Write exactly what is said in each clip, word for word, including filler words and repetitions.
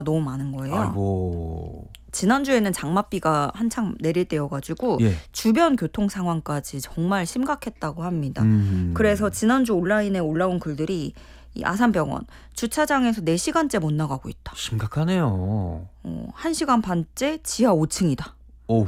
너무 많은 거예요. 아이고. 지난주에는 장맛비가 한창 내릴 때여가지고 예. 주변 교통 상황까지 정말 심각했다고 합니다. 음. 그래서 지난주 온라인에 올라온 글들이 이 아산병원 주차장에서 네 시간째 못 나가고 있다. 심각하네요. 어, 한 시간 반째 지하 오 층이다. 오우.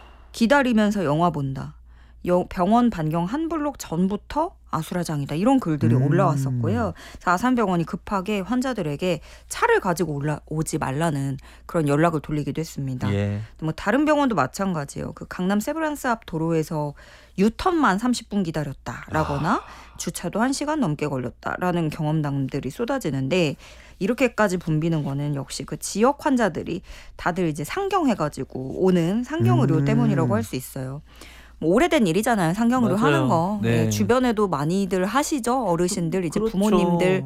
기다리면서 영화 본다. 여, 병원 반경 한 블록 전부터 아수라장이다. 이런 글들이 음. 올라왔었고요. 그래서 아산병원이 급하게 환자들에게 차를 가지고 올라오지 말라는 그런 연락을 돌리기도 했습니다. 예. 뭐 다른 병원도 마찬가지예요. 그 강남 세브란스 앞 도로에서 유턴만 삼십 분 기다렸다라거나 아. 주차도 한 시간 넘게 걸렸다라는 경험담들이 쏟아지는데 이렇게까지 붐비는 거는 역시 그 지역 환자들이 다들 이제 상경해가지고 오는 상경의료 음. 때문이라고 할 수 있어요. 뭐 오래된 일이잖아요. 상경의료 맞아요. 하는 거. 네. 네, 주변에도 많이들 하시죠. 어르신들 이제 그렇죠. 부모님들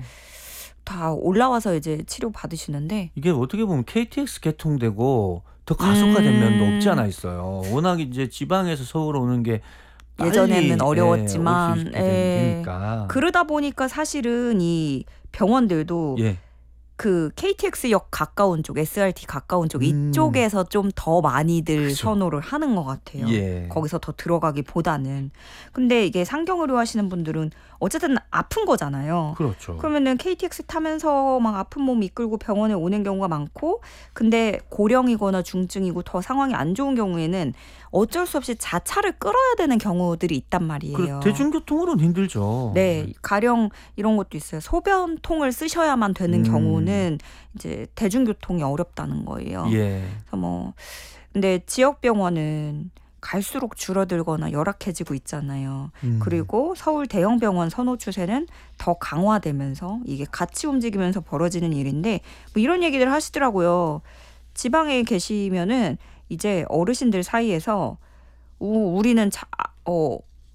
다 올라와서 이제 치료 받으시는데 이게 어떻게 보면 케이티엑스 개통되고 더 가속화된 음. 면도 없지 않아 있어요. 워낙 이제 지방에서 서울 오는 게 빨리, 예전에는 어려웠지만, 예, 올수 있게 예. 되니까. 그러다 보니까 사실은 이 병원들도 예. 그 케이티엑스역 가까운 쪽, 에스알티 가까운 쪽 음. 이쪽에서 좀 더 많이들 그렇죠. 선호를 하는 것 같아요. 예. 거기서 더 들어가기보다는. 근데 이게 상경의료 하시는 분들은 어쨌든 아픈 거잖아요. 그렇죠. 그러면은 케이티엑스 타면서 막 아픈 몸 이끌고 병원에 오는 경우가 많고, 근데 고령이거나 중증이고 더 상황이 안 좋은 경우에는 어쩔 수 없이 자차를 끌어야 되는 경우들이 있단 말이에요. 그 대중교통으로는 힘들죠. 네, 가령 이런 것도 있어요. 소변통을 쓰셔야만 되는 음. 경우는 이제 대중교통이 어렵다는 거예요. 예. 그래서 뭐 근데 지역 병원은 갈수록 줄어들거나 열악해지고 있잖아요. 음. 그리고 서울 대형 병원 선호 추세는 더 강화되면서 이게 같이 움직이면서 벌어지는 일인데 뭐 이런 얘기들 하시더라고요. 지방에 계시면은 이제 어르신들 사이에서 우, 우리는 자, 어,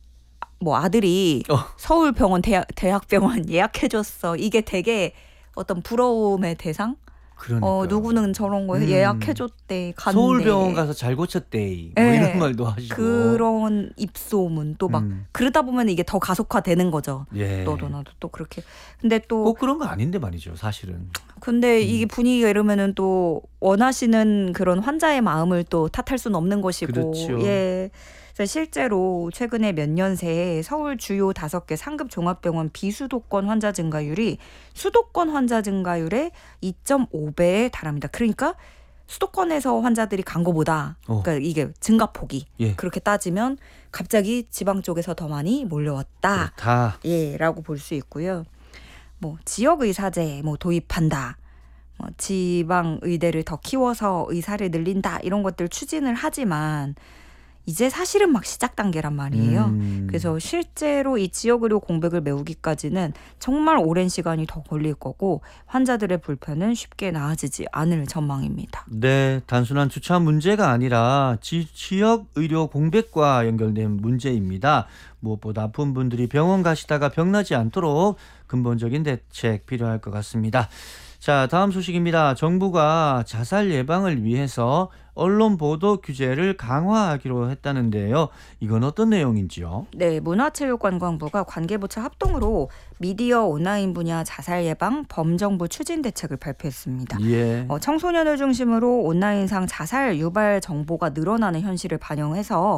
뭐 아들이 어. 서울 병원 대학, 대학병원 예약해줬어. 이게 되게 어떤 부러움의 대상? 그러니까. 어, 누구는 저런 거 음. 예약해줬대. 갔는데. 서울병원 가서 잘 고쳤대. 뭐 네. 이런 말도 하시고. 그런 입소문 또 막 음. 그러다 보면 이게 더 가속화되는 거죠. 예. 너도 나도 또 그렇게. 근데 또 꼭 그런 거 아닌데 말이죠, 사실은. 근데 음. 이게 분위기가 이러면은 또 원하시는 그런 환자의 마음을 또 탓할 수는 없는 것이고. 그렇죠. 예. 그래서 실제로 최근에 몇 년 새에 서울 주요 다섯 개 상급 종합병원 비수도권 환자 증가율이 수도권 환자 증가율의 이 점 오 배에 달합니다. 그러니까 수도권에서 환자들이 간 거보다 어. 그러니까 이게 증가폭이 예. 그렇게 따지면 갑자기 지방 쪽에서 더 많이 몰려왔다. 다. 예, 라고 볼 수 있고요. 뭐 지역 의사제 뭐 도입한다. 뭐 지방 의대를 더 키워서 의사를 늘린다. 이런 것들 추진을 하지만 이제 사실은 막 시작 단계란 말이에요. 음. 그래서 실제로 이 지역의료 공백을 메우기까지는 정말 오랜 시간이 더 걸릴 거고 환자들의 불편은 쉽게 나아지지 않을 전망입니다. 네, 단순한 주차 문제가 아니라 지, 지역 의료 공백과 연결된 문제입니다. 무엇보다 아픈 분들이 병원 가시다가 병나지 않도록 근본적인 대책 필요할 것 같습니다. 자, 다음 소식입니다. 정부가 자살 예방을 위해서 언론 보도 규제를 강화하기로 했다는데요. 이건 어떤 내용인지요? 네, 문화체육관광부가 관계부처 합동으로 미디어 온라인 분야 자살 예방 범정부 추진 대책을 발표했습니다. 예. 어, 청소년을 중심으로 온라인상 자살 유발 정보가 늘어나는 현실을 반영해서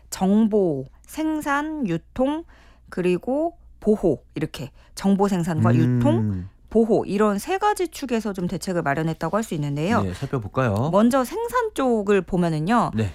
정보, 생산, 유통, 그리고 보호 이렇게 정보 생산과 음. 유통, 보호 이런 세 가지 축에서 좀 대책을 마련했다고 할 수 있는데요. 네, 살펴볼까요? 먼저 생산 쪽을 보면은요. 네.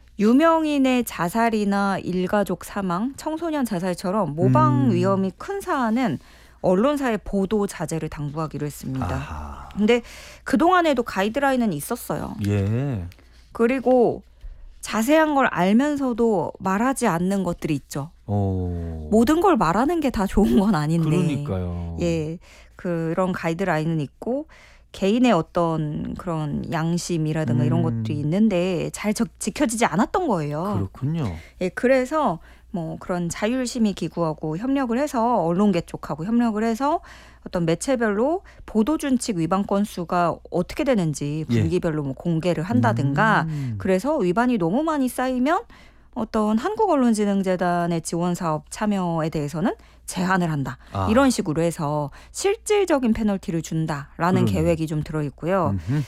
유명인의 자살이나 일가족 사망, 청소년 자살처럼 모방 음. 위험이 큰 사안은 언론사의 보도 자제를 당부하기로 했습니다. 아하. 근데 그동안에도 가이드라인은 있었어요. 예. 그리고 자세한 걸 알면서도 말하지 않는 것들이 있죠. 오. 모든 걸 말하는 게 다 좋은 건 아닌데. 그러니까요. 예, 그런 가이드라인은 있고 개인의 어떤 그런 양심이라든가 음. 이런 것들이 있는데 잘 저, 지켜지지 않았던 거예요. 그렇군요. 예, 그래서 뭐 그런 자율심의 기구하고 협력을 해서 언론계 쪽하고 협력을 해서 어떤 매체별로 보도준칙 위반 건수가 어떻게 되는지 분기별로 뭐 공개를 한다든가 음. 그래서 위반이 너무 많이 쌓이면 어떤 한국언론진흥재단의 지원 사업 참여에 대해서는 제한을 한다. 아. 이런 식으로 해서 실질적인 페널티를 준다라는 음. 계획이 좀 들어 있고요. 음흠.